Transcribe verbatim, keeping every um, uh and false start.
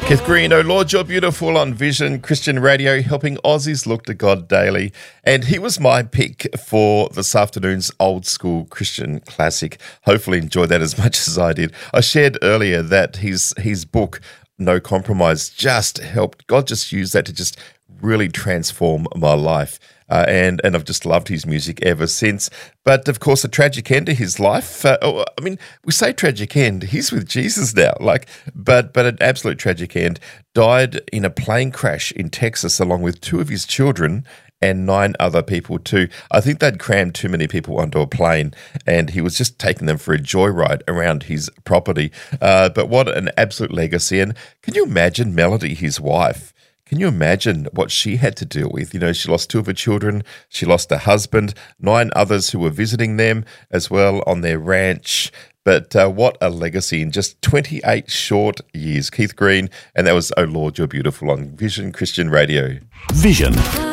Keith Green, oh Lord, you're beautiful on Vision Christian Radio, helping Aussies look to God daily. And he was my pick for this afternoon's old school Christian classic. Hopefully enjoyed that as much as I did. I shared earlier that his his book, No Compromise, just helped. God just used that to just really transform my life. Uh, and and I've just loved his music ever since. But, of course, a tragic end to his life. Uh, oh, I mean, we say tragic end. He's with Jesus now. Like, But but an absolute tragic end. Died in a plane crash in Texas along with two of his children and nine other people too. I think they'd crammed too many people onto a plane, and he was just taking them for a joyride around his property. Uh, but what an absolute legacy. And can you imagine Melody, his wife? Can you imagine what she had to deal with? You know, she lost two of her children, she lost her husband, nine others who were visiting them as well on their ranch. But uh, what a legacy in just twenty-eight short years. Keith Green, and that was Oh Lord, You're Beautiful on Vision Christian Radio. Vision.